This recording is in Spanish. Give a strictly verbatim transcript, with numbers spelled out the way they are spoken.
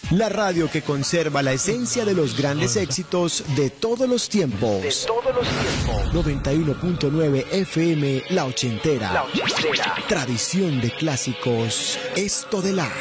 La radio que conserva la esencia de los grandes éxitos de todos los tiempos. De todos los tiempos. noventa y uno punto nueve F M La Ochentera. La Ochentera. Tradición de clásicos. Esto de la.